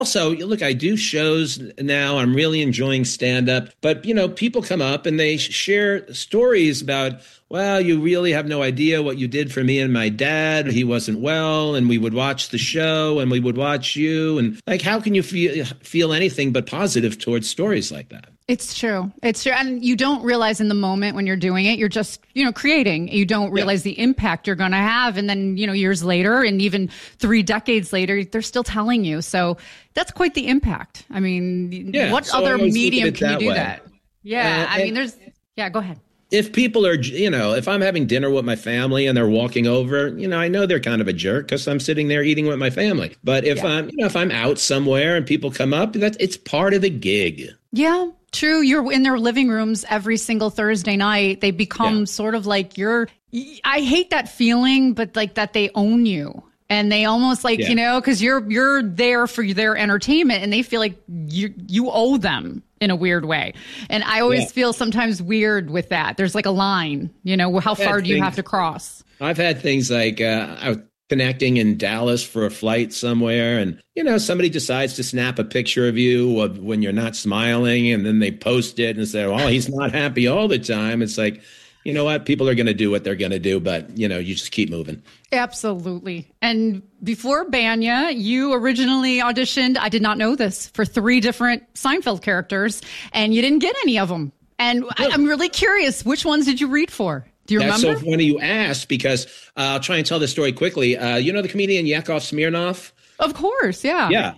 Also, look, I do shows now. I'm really enjoying stand up, but people come up and they share stories about, well, you really have no idea what you did for me and my dad. He wasn't well, and we would watch the show and we would watch you. And like, how can you feel anything but positive towards stories like that? It's true. It's true. And you don't realize in the moment when you're doing it, you're just, creating. You don't realize the impact you're going to have. And then, years later and even 3 decades later, they're still telling you. So that's quite the impact. I mean, what other medium can you do that? Yeah. Go ahead. If people are, if I'm having dinner with my family and they're walking over, I know they're kind of a jerk because I'm sitting there eating with my family. But if if I'm out somewhere and people come up, it's part of the gig. Yeah. True. You're in their living rooms every single Thursday night. They become sort of like I hate that feeling, but like that they own you. And they almost because you're there for their entertainment and they feel like you owe them in a weird way. And I always feel sometimes weird with that. There's like a line, how far do you have to cross? I've had things like I was connecting in Dallas for a flight somewhere, and somebody decides to snap a picture of you when you're not smiling, and then they post it and say, "Oh, he's not happy all the time." It's like, you know what? People are going to do what they're going to do, but you just keep moving. Absolutely. And before Banya, you originally auditioned, I did not know this, for 3 different Seinfeld characters, and you didn't get any of them. And I'm really curious, which ones did you read for? Do you remember? That's so funny you asked, because I'll try and tell the story quickly. The comedian Yakov Smirnoff? Of course, yeah. Yeah,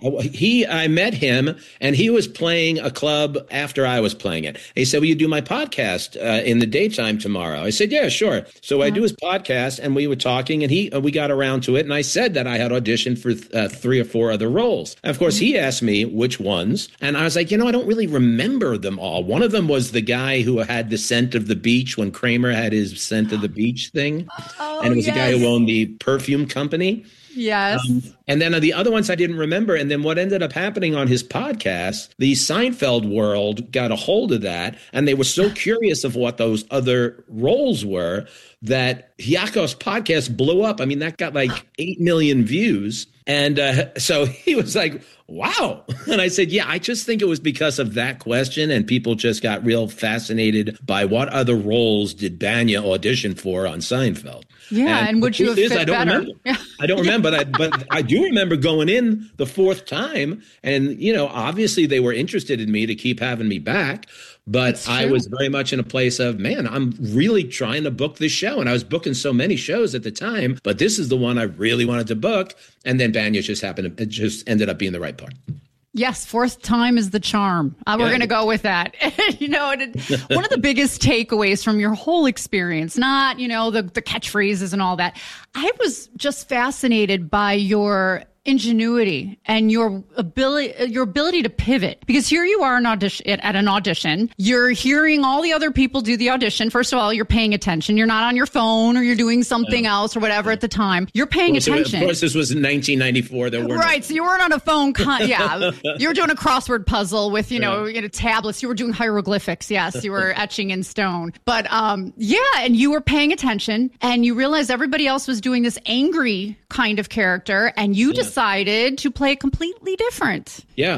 I met him, and he was playing a club after I was playing it. He said, "Will you do my podcast in the daytime tomorrow?" I said, "Yeah, sure." So I do his podcast, and we were talking, and we got around to it, and I said that I had auditioned for 3 or 4 other roles. And of course, he asked me which ones, and I was like, I don't really remember them all. One of them was the guy who had the scent of the beach when Kramer had his scent of the beach thing, and it was the guy who owned the perfume company. Yes. And then the other ones I didn't remember. And then what ended up happening on his podcast, the Seinfeld world got a hold of that. And they were so curious of what those other roles were that Yakov's podcast blew up. I mean, that got like 8 million views. And so he was like, wow. And I said, yeah, I just think it was because of that question. And people just got real fascinated by what other roles did Banya audition for on Seinfeld. Yeah. And would you have fit better? I don't remember, but I do remember going in the 4th time. And, obviously they were interested in me to keep having me back. But I was very much in a place of, man, I'm really trying to book this show. And I was booking so many shows at the time, but this is the one I really wanted to book. And then Banya just ended up being the right part. Yes, 4th time is the charm. We're going to go with that. One of the biggest takeaways from your whole experience, not, the catchphrases and all that. I was just fascinated by your ingenuity and your ability to pivot, because here you are at an audition. You're hearing all the other people do the audition. First of all, you're paying attention. You're not on your phone or you're doing something else or whatever at the time. You're paying attention. Of course, this was in 1994. Right. So you weren't on a phone. You were doing a crossword puzzle with, tablets. You were doing hieroglyphics. Yes. You were etching in stone. But and you were paying attention and you realized everybody else was doing this angry kind of character and you decided to play completely different. Yeah,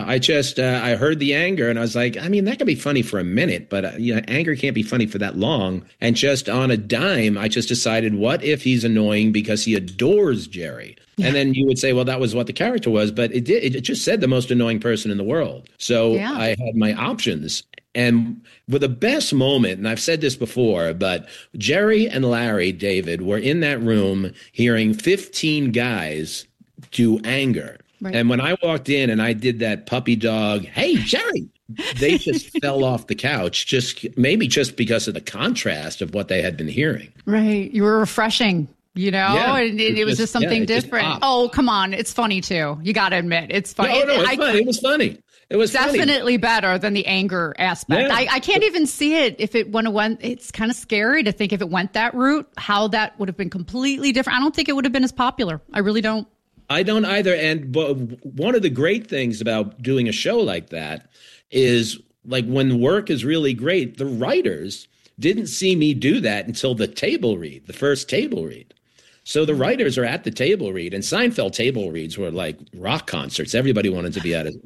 I heard the anger and I was like, I mean, that could be funny for a minute, but anger can't be funny for that long. And just on a dime, I just decided, what if he's annoying because he adores Jerry? Yeah. And then you would say, well, that was what the character was, but it just said the most annoying person in the world. So I had my options. And with the best moment, and I've said this before, but Jerry and Larry David were in that room hearing 15 guys do anger. Right. And when I walked in and I did that puppy dog, hey, Jerry, they just fell off the couch, maybe just because of the contrast of what they had been hearing. Right. You were refreshing. And it was just something different. Oh, come on. It's funny, too. You got to admit, it's funny. No, it's funny. It was funny. It was definitely better than the anger aspect. Yeah. I can't even see it if it went. It's kind of scary to think if it went that route, how that would have been completely different. I don't think it would have been as popular. I really don't. I don't either. But one of the great things about doing a show like that is, like, when work is really great, the writers didn't see me do that until the first table read. So the writers are at the table read, and Seinfeld table reads were like rock concerts. Everybody wanted to be at it.